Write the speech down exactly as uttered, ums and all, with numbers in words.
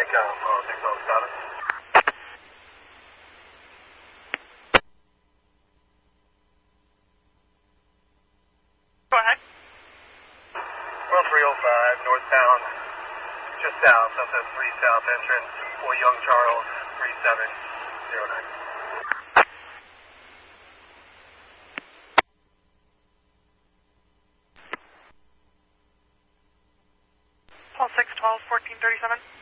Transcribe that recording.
com. Uh, six twelve, got it. Go ahead. one three oh five, northbound, just south of the three south entrance, for Young Charles, three seven zero nine. Paul six twelve, fourteen thirty-seven.